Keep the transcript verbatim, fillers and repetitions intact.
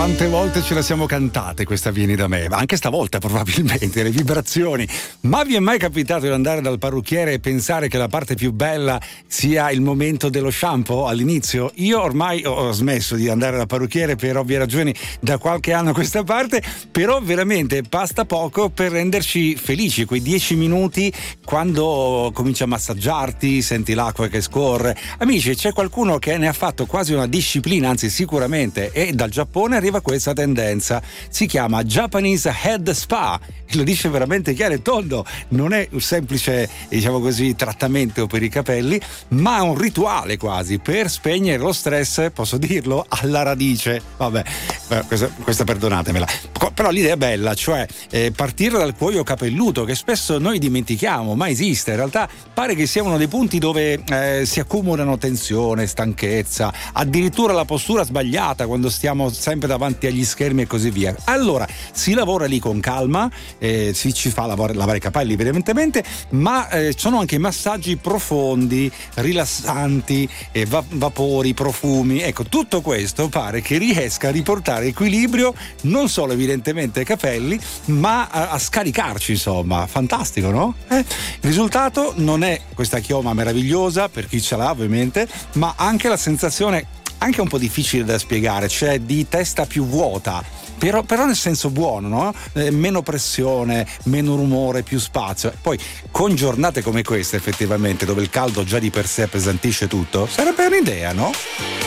Quante volte ce la siamo cantate questa Vieni da me, anche stavolta probabilmente, le vibrazioni. Ma vi è mai capitato di andare dal parrucchiere e pensare che la parte più bella sia il momento dello shampoo all'inizio? Io ormai ho smesso di andare dal parrucchiere per ovvie ragioni da qualche anno a questa parte, però veramente basta poco per renderci felici, quei dieci minuti quando cominci a massaggiarti, senti l'acqua che scorre. Amici, c'è qualcuno che ne ha fatto quasi una disciplina, anzi sicuramente, e dal Giappone arriva questa tendenza, si chiama Japanese Head Spa, lo dice veramente chiaro e tondo, non è un semplice, diciamo così, trattamento per i capelli, ma un rituale quasi per spegnere lo stress, posso dirlo, alla radice. Vabbè, questa, questa perdonatemela, però l'idea è bella, cioè eh, partire dal cuoio capelluto, che spesso noi dimentichiamo, ma esiste, in realtà pare che sia uno dei punti dove eh, si accumulano tensione, stanchezza, addirittura la postura sbagliata quando stiamo sempre davanti agli schermi e così via. Allora si lavora lì con calma, eh, si ci fa lavare, lavare i capelli evidentemente, ma eh, sono anche massaggi profondi, rilassanti, eh, va- vapori, profumi. Ecco, tutto questo pare che riesca a riportare equilibrio non solo evidentemente ai capelli, ma a, a scaricarci, insomma. Fantastico, no? Eh? Il risultato non è questa chioma meravigliosa per chi ce l'ha ovviamente, ma anche la sensazione, anche un po' difficile da spiegare, cioè di testa più vuota, però, però nel senso buono, no? Eh, meno pressione, meno rumore, più spazio. Poi con giornate come queste effettivamente, dove il caldo già di per sé appesantisce tutto, sarebbe un'idea, no?